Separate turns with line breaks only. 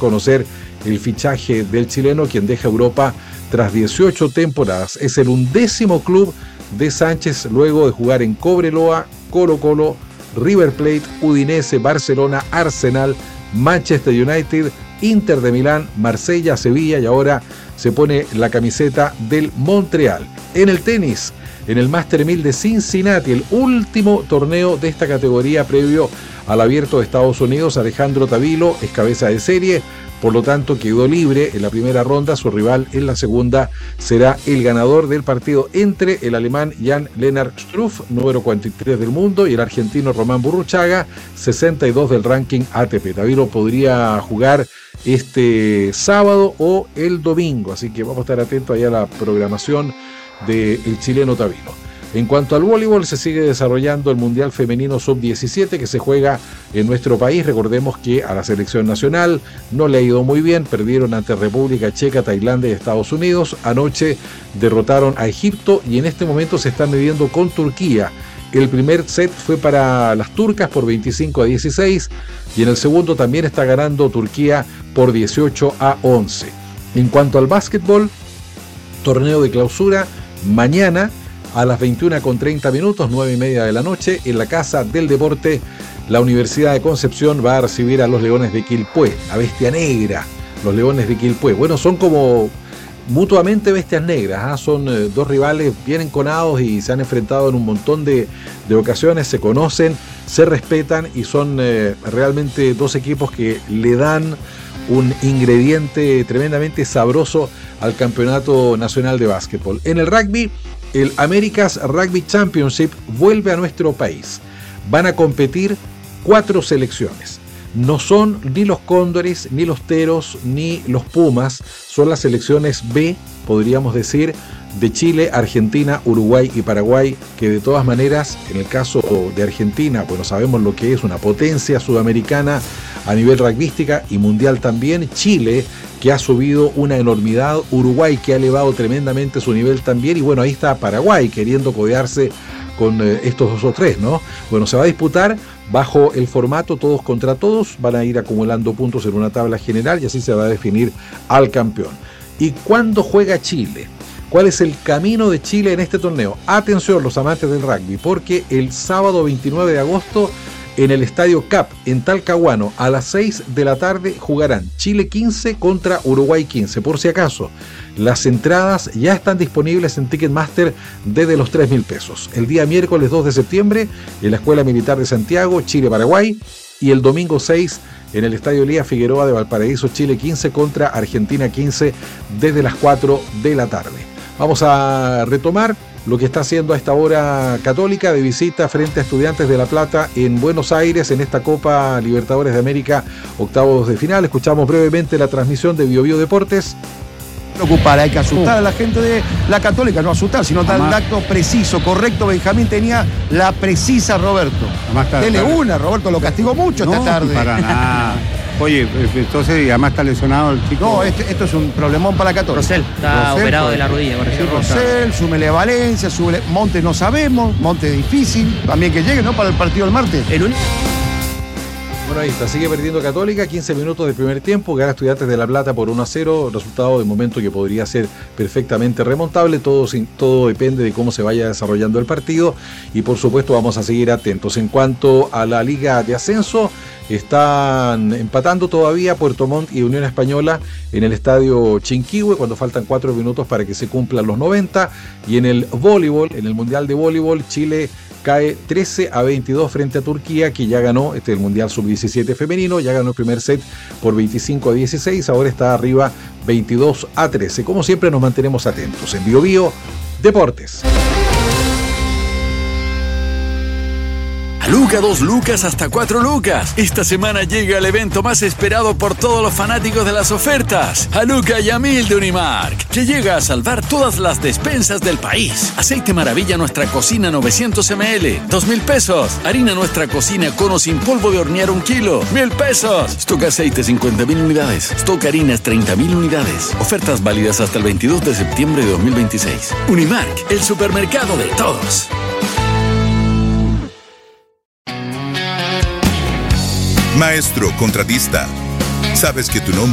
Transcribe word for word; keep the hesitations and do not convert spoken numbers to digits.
conocer el fichaje del chileno, quien deja Europa tras dieciocho temporadas. Es el undécimo club de Sánchez luego de jugar en Cobreloa, Colo-Colo, River Plate, Udinese, Barcelona, Arsenal, Manchester United, Inter de Milán, Marsella, Sevilla y ahora se pone la camiseta del Montreal. En el tenis, en el Master mil de Cincinnati, el último torneo de esta categoría previo al Abierto de Estados Unidos, Alejandro Tavilo es cabeza de serie, por lo tanto quedó libre en la primera ronda. Su rival en la segunda será el ganador del partido entre el alemán Jan-Lennard Struff, número cuarenta y tres del mundo, y el argentino Román Burruchaga, sesenta y dos del ranking A T P. Tavilo podría jugar este sábado o el domingo, así que vamos a estar atentos allá a la programación del chileno Tavilo. En cuanto al voleibol, se sigue desarrollando el Mundial Femenino sub diecisiete que se juega en nuestro país. Recordemos que a la selección nacional no le ha ido muy bien, perdieron ante República Checa, Tailandia y Estados Unidos. Anoche derrotaron a Egipto y en este momento se están midiendo con Turquía. El primer set fue para las turcas por veinticinco a dieciséis y en el segundo también está ganando Turquía por dieciocho a once. En cuanto al básquetbol, torneo de clausura mañana a las veintiuna con treinta minutos, nueve y media de la noche, en la Casa del Deporte. La Universidad de Concepción va a recibir a los Leones de Quilpué, a Bestia Negra, los Leones de Quilpué. Bueno, son como mutuamente bestias negras, ¿eh? Son eh, dos rivales bien enconados y se han enfrentado en un montón de, de ocasiones, se conocen, se respetan y son eh, realmente dos equipos que le dan un ingrediente tremendamente sabroso al Campeonato Nacional de Básquetbol. En el rugby, el America's Rugby Championship vuelve a nuestro país. Van a competir cuatro selecciones. No son ni los Cóndores, ni los Teros, ni los Pumas. Son las selecciones B, podríamos decir, de Chile, Argentina, Uruguay y Paraguay, que de todas maneras, en el caso de Argentina, bueno, sabemos lo que es una potencia sudamericana a nivel rugbyística y mundial también. Chile, que ha subido una enormidad, Uruguay, que ha elevado tremendamente su nivel también, y bueno, ahí está Paraguay queriendo codearse con eh, estos dos o tres, ¿no? Bueno, se va a disputar bajo el formato todos contra todos, van a ir acumulando puntos en una tabla general y así se va a definir al campeón. ¿Y cuándo juega Chile? ¿Cuál es el camino de Chile en este torneo? Atención los amantes del rugby, porque el sábado veintinueve de agosto en el Estadio Cap, en Talcahuano, a las seis de la tarde jugarán Chile quince contra Uruguay quince. Por si acaso, las entradas ya están disponibles en Ticketmaster desde los tres mil pesos. El día miércoles dos de septiembre en la Escuela Militar de Santiago, Chile-Paraguay, y el domingo seis en el Estadio Elías Figueroa de Valparaíso, Chile quince contra Argentina quince desde las cuatro de la tarde. Vamos a retomar lo que está haciendo a esta hora Católica de visita frente a Estudiantes de La Plata en Buenos Aires en esta Copa Libertadores de América, octavos de final. Escuchamos brevemente la transmisión de Bio Bio Deportes.
Preocupar, hay que asustar a la gente de la Católica, no asustar, sino dar el dato preciso, correcto. Benjamín tenía la precisa Roberto. Dele una, Roberto lo castigó mucho
no,
esta tarde.
Para nada. Oye, entonces además está lesionado el chico.
No, este, esto es un problemón para la Católica.
Rosell está
Rosell,
operado
pues,
de la rodilla.
Sí, Rosell, súmele a Valencia, súmele Monte no sabemos, Monte difícil, también que llegue, ¿no? Para el partido del martes.
El único...
Bueno, ahí está, sigue perdiendo Católica, quince minutos del primer tiempo, gana Estudiantes de La Plata por uno a cero, resultado de momento que podría ser perfectamente remontable, todo, todo depende de cómo se vaya desarrollando el partido y por supuesto vamos a seguir atentos. En cuanto a la Liga de Ascenso, están empatando todavía Puerto Montt y Unión Española en el estadio Chinquihue cuando faltan cuatro minutos para que se cumplan los noventa, y en el voleibol, en el Mundial de Voleibol, Chile cae trece a veintidós frente a Turquía, que ya ganó este el Mundial sub diecisiete femenino, ya ganó el primer set por veinticinco a dieciséis, ahora está arriba veintidós a trece. Como siempre nos mantenemos atentos en Bio Bio Deportes.
A Luca, dos lucas hasta cuatro lucas. Esta semana llega el evento más esperado por todos los fanáticos de las ofertas. A Luca y a Mil de Unimark, que llega a salvar todas las despensas del país. Aceite Maravilla Nuestra Cocina novecientos mililitros, dos mil pesos. Harina Nuestra Cocina Cono sin polvo de hornear un kilo, mil pesos. Stock Aceite cincuenta mil unidades. Stock Harinas treinta mil unidades. Ofertas válidas hasta el veintidós de septiembre de dos mil veintiséis. Unimark, el supermercado de todos.
Maestro contratista, sabes que tu nombre